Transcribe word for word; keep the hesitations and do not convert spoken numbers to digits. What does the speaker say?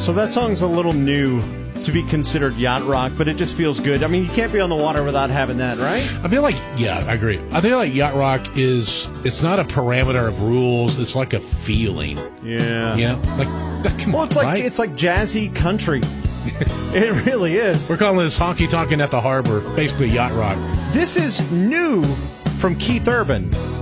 So that song's a little new to be considered yacht rock, but it just feels good. I mean, you can't be on the water without having that, right? I feel like, yeah, I agree. I feel like yacht rock is, it's not a parameter of rules. It's like a feeling. Yeah. Yeah. Like, come well, on, it's like, right? it's like jazzy country. It really is. We're calling this honky tonkin' at the harbor, basically yacht rock. This is new from Keith Urban.